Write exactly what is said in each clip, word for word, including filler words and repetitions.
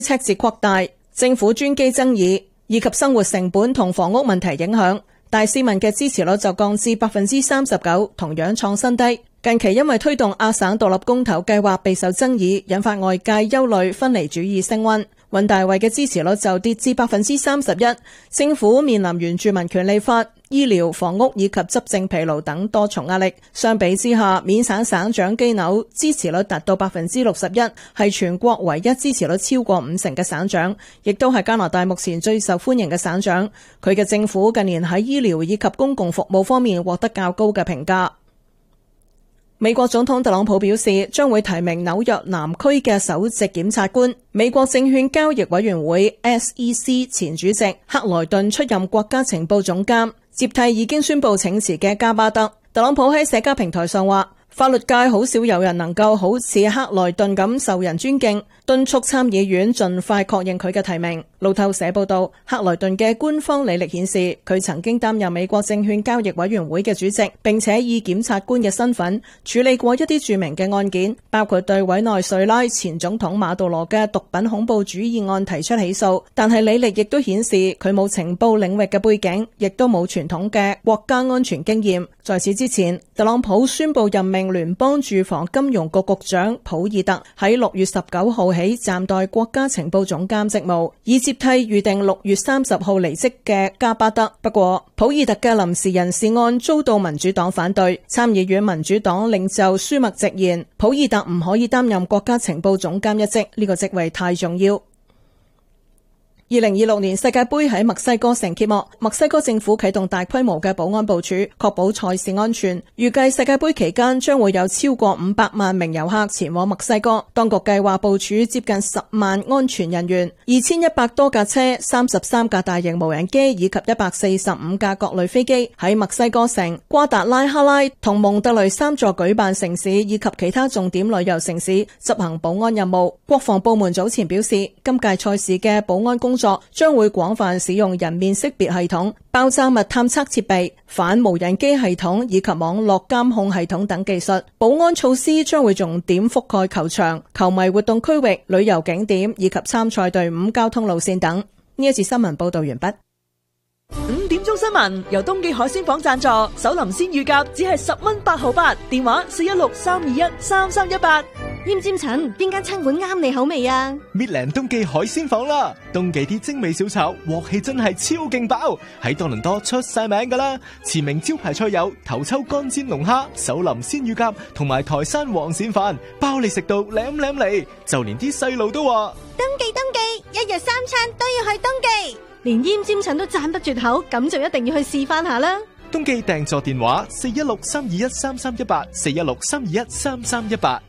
赤字擴大、政府專機爭議以及生活成本同房屋問題影響，大市民嘅支持率就降至百分之三十九，同樣創新低。近期因為推動亞省獨立公投計劃備受爭議，引發外界憂慮分離主義升溫。尹大維嘅支持率就跌至百分之三十一。政府面臨原住民權利法、醫療、房屋以及執政疲勞等多重壓力。相比之下，緬省省長基紐支持率達到百分之六十一，係全國唯一支持率超過五成嘅省長，亦都係加拿大目前最受歡迎嘅省長。佢嘅政府近年喺醫療以及公共服務方面獲得較高嘅評價。美國總統特朗普表示，將會提名紐約南區嘅首席檢察官。美國證券交易委員會 S E C 前主席克萊頓出任國家情報總監，接替已經宣布請辭嘅加巴德。特朗普喺社交平台上話，法律界好少有人能夠好似克萊頓咁受人尊敬，敦促參議院盡快確認佢嘅提名。路透社報道，克萊頓嘅官方履歷顯示，佢曾經擔任美國證券交易委員會嘅主席，並且以檢察官嘅身份處理過一啲著名嘅案件，包括對委內瑞拉前總統馬杜羅嘅毒品恐怖主義案提出起訴。但係履歷亦都顯示佢冇情報領域嘅背景，亦都冇傳統嘅國家安全經驗。在此之前，特朗普宣布任命聯邦住房金融局局長普爾特喺六月十九號起暫代國家情報總監職務，以接替預定六月三十號離職嘅加巴德。不過，普爾特嘅臨時人事案遭到民主黨反對，參議院民主黨領袖舒默直言，普爾特唔可以擔任國家情報總監一職，呢個職位太重要。二零二六年世界盃喺墨西哥城揭幕，墨西哥政府啟動大規模嘅保安部署，確保賽事安全。預計世界盃期間將會有超過五百萬名遊客前往墨西哥，當局計劃部署接近十萬安全人員，二千一百多架車、三十三架大型無人機以及一百四十五架各類飛機喺墨西哥城、瓜達拉哈拉同蒙特雷三座舉辦城市以及其他重點旅遊城市執行保安任務。國防部門早前表示，今屆賽事嘅保安工作將會廣泛使用人面識別系統、爆炸物探測設備、反無人機系統以及網絡監控系統等技術。保安措施將會重點覆蓋球場、球迷活動區域、旅遊景點以及參賽隊伍交通路線等。呢一次新聞報道完畢。 五點鐘新聞由東記海鮮舫贊助，手林鮮乳鴿只係十蚊八毫八，電話四一六三二一三三一八。 奄尖陳，邊間餐館啱你口味啊？ 搣靚東記海鮮舫啦！東記啲精美小炒，鑊氣真係超勁爆，喺多倫多出晒名噶啦！馳名招牌菜有頭抽乾煎龍蝦、手林鮮乳鴿同埋台山黃鱔飯，包你食到舐舐嚟，就連啲細路都話： 東記東記，一日三餐都要去東記。連奄尖陳都讚得絕口，咁就一定要去試翻下啦！ 東記訂座電話四一六三二一三三一八，四一六三二一三三一八。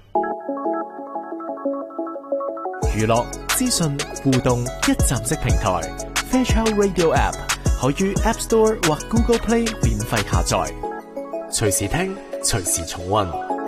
娛樂、資訊、互動一站式平台 Fairchild Radio App 可於 App Store 或 Google Play 免費下載，隨時聽，隨時重溫。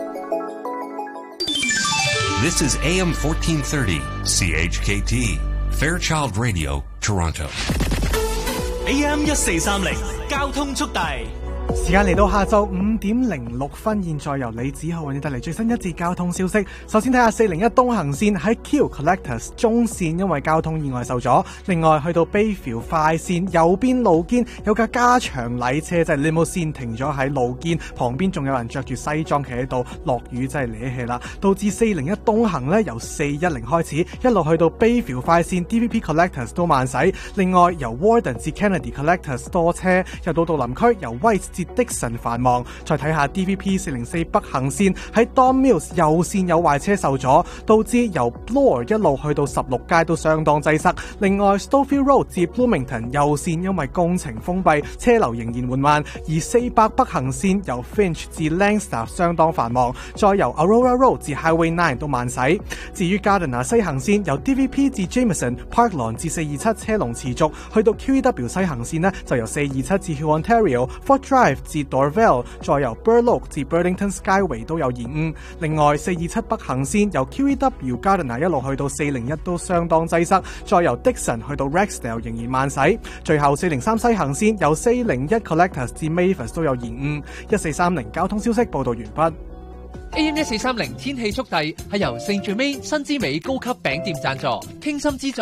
This is A M fourteen thirty C H K T Fairchild Radio Toronto A M 一四三零交通速遞。 時間嚟到下晝五點零六分，現在由李子浩為你帶嚟最新一節交通消息。首先睇下四零一東行線喺 Q Collectors 中線因為交通意外受阻，另外去到 Bayview 快線右邊路肩有架加長禮車，就係 limousine 停咗喺路肩旁邊，仲有人着住西裝企喺度，落雨真係瀨氣啦，導致四零一東行呢由四一零開始一路去到 Bayview 快線 D V P Collectors 都慢駛，另外由 Warden 至 Kennedy Collectors 多車，又到杜林區由 White 至的神繁忙。再睇下 D V P 四零四北行線喺 Don Mills 右線有壞車受阻，導致由 Bloor 一路去到十六街都相當擠塞。另外 Stouffville Road 至 Bloomington 右線因為工程封閉，車流仍然緩慢。而四百北行線由 Finch 至 Langstaff 相當繁忙，再由 Aurora Road 至 Highway nine 都慢駛。至於 Gardiner 西行線由 D V P 至 Jameson Parklawn 至四二七車龍持續，去到 Q E W 西行線呢就由四二七至 Huon Ontario Fort Drive 至 Dorvale， 再由 Burloak 至 Burlington Skyway 都有延誤。另外四二七北行線由 Q E W Gardiner 一路去到四零一都相當擠塞，再由 Dixon 去到 Rexdale 仍然慢駛。最後四零三西行線由四零一 Collectors 至 Mavis 都有延誤。一四三零交通消息報道完畢。 A M 一四三零天氣速遞係由聖最美新之美高級餅店贊助，傾心之作。